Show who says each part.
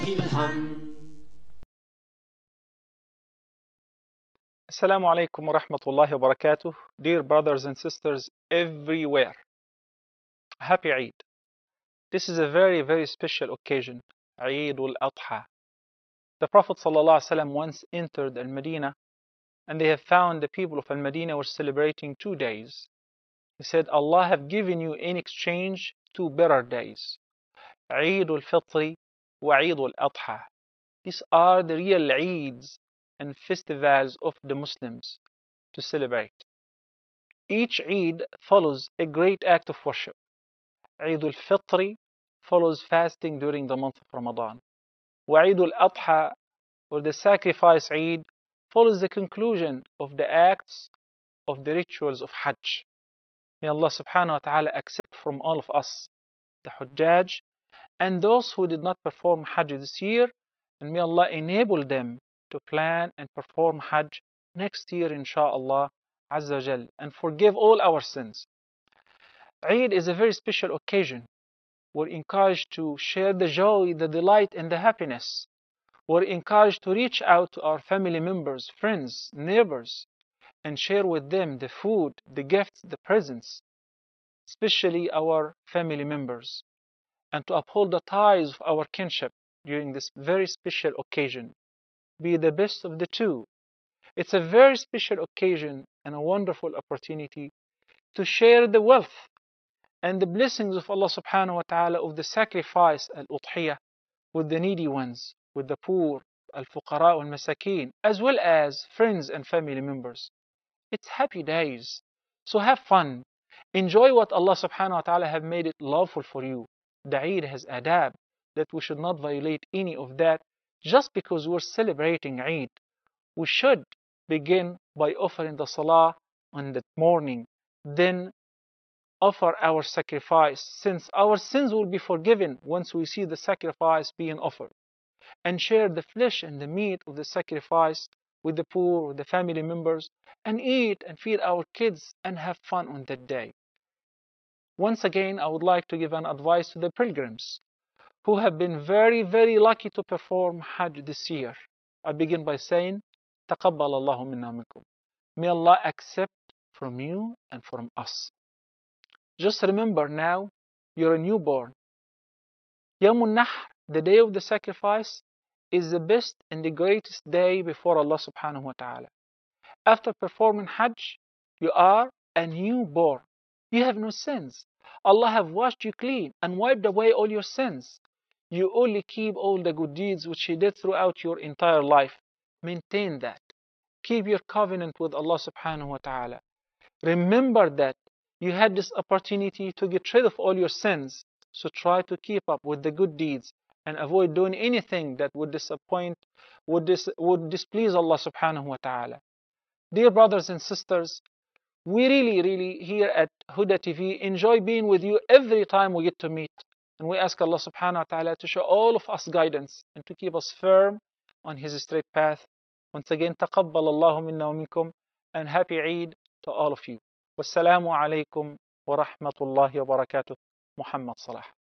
Speaker 1: Assalamu alaikum wa rahmatullahi wa barakatuh. Dear brothers and sisters everywhere, Happy Eid. This is a very, very special occasion, Eid al-Adha. The Prophet ﷺ once entered Al-Medina and they have found the people of Al-Medina were celebrating 2 days. He said, Allah have given you in exchange 2 better days, Eid al-Fitr wa Eid al-Adha. These are the real Eids and festivals of the Muslims to celebrate. Each Eid follows a great act of worship. Eid al-Fitr follows fasting during the month of Ramadan. Wa Eid al-Adha, or the sacrifice Eid, follows the conclusion of the acts of the rituals of Hajj. May Allah subhanahu wa ta'ala accept from all of us, the Hujjaj, and those who did not perform Hajj this year, and may Allah enable them to plan and perform Hajj next year, insha'Allah Azza wa Jal, and forgive all our sins. Eid is a very special occasion. We're encouraged to share the joy, the delight, and the happiness. We're encouraged to reach out to our family members, friends, neighbors, and share with them the food, the gifts, the presents, especially our family members, and to uphold the ties of our kinship during this very special occasion. Be the best of the two. It's a very special occasion and a wonderful opportunity to share the wealth and the blessings of Allah subhanahu wa ta'ala of the sacrifice, al-udhiyah, with the needy ones, with the poor, al-fuqara wal-masakeen, as well as friends and family members. It's happy days, so have fun. Enjoy what Allah subhanahu wa ta'ala have made it lawful for you. The Eid has adab, that we should not violate any of that just because we're celebrating Eid. We should begin by offering the salah on that morning, then offer our sacrifice, since our sins will be forgiven once we see the sacrifice being offered, and share the flesh and the meat of the sacrifice with the poor, with the family members, and eat and feed our kids and have fun on that day. Once again, I would like to give an advice to the pilgrims who have been very, very lucky to perform Hajj this year. I begin by saying, تقبل الله منا منكم. May Allah accept from you and from us. Just remember now, you're a newborn. Yawmun Nahr, the day of the sacrifice, is the best and the greatest day before Allah subhanahu wa ta'ala. After performing Hajj, you are a newborn. You have no sins. Allah have washed you clean and wiped away all your sins. You only keep all the good deeds which He did throughout your entire life. Maintain that. Keep your covenant with Allah subhanahu wa ta'ala. Remember that you had this opportunity to get rid of all your sins, so try to keep up with the good deeds and avoid doing anything that would disappoint, would displease Allah subhanahu wa ta'ala. Dear brothers and sisters, we really here at Huda TV enjoy being with you every time we get to meet, and we ask Allah subhanahu wa ta'ala to show all of us guidance and to keep us firm on His straight path. Once again, تقبل الله منا ومنكم, and happy Eid to all of you. Wassalamu alaikum wa rahmatullahi wa barakatuh. Muhammad Salah.